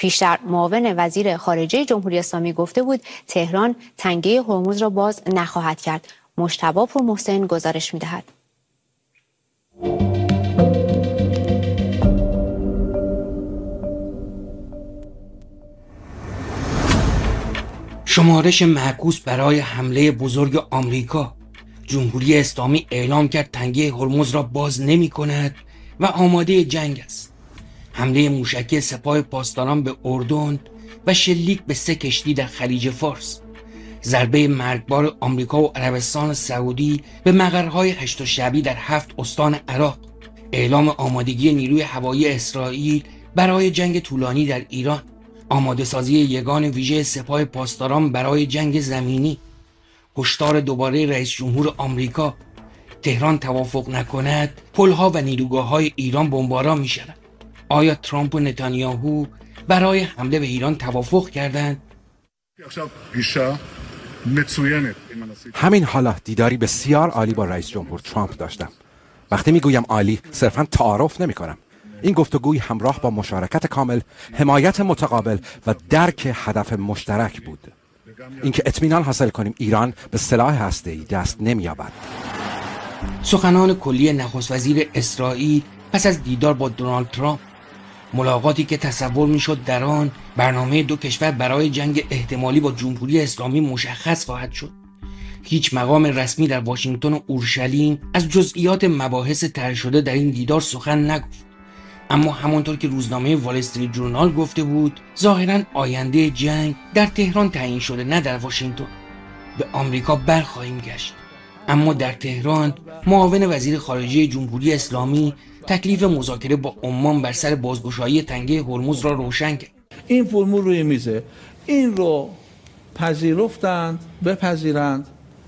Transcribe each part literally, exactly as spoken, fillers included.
پیشتر معاون وزیر خارجه جمهوری اسلامی گفته بود تهران تنگه هرمز را باز نخواهد کرد. مجتبی پورمحسن گزارش می‌دهد. شمارش معکوس برای حمله بزرگ آمریکا. جمهوری اسلامی اعلام کرد تنگه هرمز را باز نمی کند و آماده جنگ است. حمله موشکی سپاه پاسداران به اردن و شلیک به سه کشتی در خلیج فارس. ضربه مرگبار آمریکا و عربستان سعودی به مقرهای هشت شعبی در هفت استان عراق. اعلام آمادگی نیروی هوایی اسرائیل برای جنگ طولانی در ایران. آماده سازی یگان ویژه سپاه پاسداران برای جنگ زمینی. هشدار دوباره رئیس جمهور آمریکا: تهران توافق نکند پلها و نیروگاه‌های ایران بمباران می‌شوند. آیا ترامپ و نتانیاهو برای حمله به ایران توافق کردند؟ همین حالا دیداری بسیار عالی با رئیس جمهور ترامپ داشتم. وقتی میگویم عالی صرفاً تعارف نمی‌کنم. این گفتگوی همراه با مشارکت کامل، حمایت متقابل و درک هدف مشترک بود. اینکه اطمینان حاصل کنیم ایران به سلاح هسته‌ای دست نمی‌یابد. سخنان کلی نخست وزیر اسرائیل پس از دیدار با دونالد ترامپ. ملاقاتی که تصور می‌شد در آن برنامه دو کشور برای جنگ احتمالی با جمهوری اسلامی مشخص خواهد شد. هیچ مقام رسمی در واشنگتن و اورشلیم از جزئیات مباحث طرح شده در این دیدار سخن نگفت. اما همانطور که روزنامه وال استریت جورنال گفته بود، ظاهراً آینده جنگ در تهران تعیین شده، نه در واشنگتن. به آمریکا برخواهیم گشت. اما در تهران معاون وزیر خارجه جمهوری اسلامی تکلیف مذاکره با عمان بر سر بازگشایی تنگه هرمز را روشن کرد. این فرمول روی میزه، این رو پذیرفتند، بپذیرند،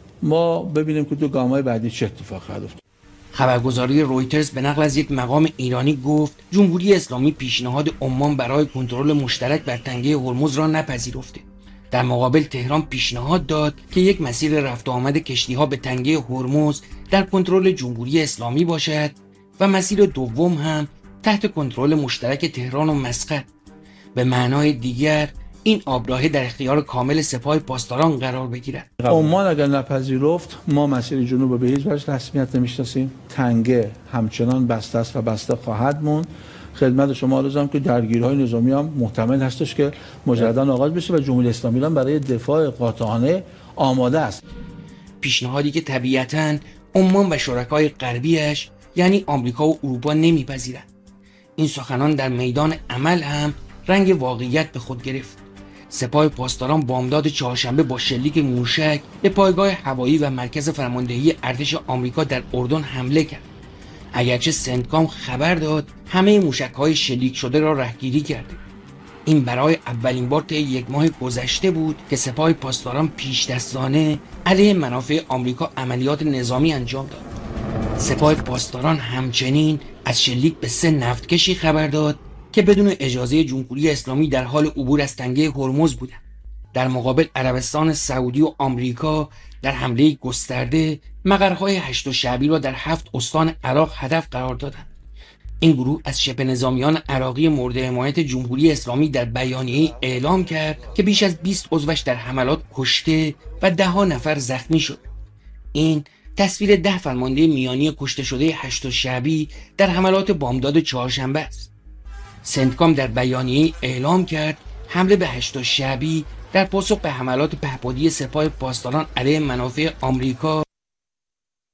ما ببینیم که تو گام‌های بعدی چه اتفاق خواهد افتاد. خبرگزاری رویترز به نقل از یک مقام ایرانی گفت جمهوری اسلامی پیشنهاد عمان برای کنترل مشترک بر تنگه هرمز را نپذیرفته. در مقابل تهران پیشنهاد داد که یک مسیر رفت و آمد کشتی‌ها به تنگه هرمز در کنترل جمهوری اسلامی باشد و مسیر دوم هم تحت کنترل مشترک تهران و مسقط. به معنای دیگر این آبراهه در اختیار کامل سپاه پاسداران قرار بگیرد. عمان اگر نپذیرفت ما مسیر جنوب به هیچ وجه رسمیت نمیشناسیم. تنگه همچنان بسته است و بسته خواهد موند. خدمت شما عرضم که درگیری‌های نظامی هم محتمل هستش که مجددا آغاز بشه و جمهوری اسلامی هم برای دفاع قاطعانه آماده است. پیشنهادی که طبیعتاً عمان و شرکای غربیش یعنی آمریکا و اروپا نمیپذیرند. این سخنان در میدان عمل هم رنگ واقعیت به خود گرفت. سپاه پاسداران بامداد چهارشنبه با شلیک موشک به پایگاه هوایی و مرکز فرماندهی ارتش آمریکا در اردن حمله کرد. اگرچه سنتکام خبر داد همه موشک‌های شلیک شده را رهگیری کرده. این برای اولین بار طی یک ماه گذشته بود که سپاه پاسداران پیش دستانه علیه منافع آمریکا عملیات نظامی انجام داد. سپاه پاسداران همچنین از شلیک به سه نفتکشی خبر داد که بدون اجازه جمهوری اسلامی در حال عبور از تنگه هرمز بودند. در مقابل عربستان سعودی و آمریکا در حمله گسترده مقرهای هشت شعبی را در هفت استان عراق هدف قرار دادند. این گروه از شبه نظامیان عراقی مورد حمایت جمهوری اسلامی در بیانیه اعلام کرد که بیش از بیست عضوش در حملات کشته و ده ها نفر زخمی شد. این تصویر ده فرمانده میانی کشته شده هشت شعبی در حملات بامداد چهارشنبه است. سنتکام در بیانیه اعلام کرد حمله به هشت شعبی در پاسخ به حملات پهپادی سپاه پاسداران علیه منافع آمریکا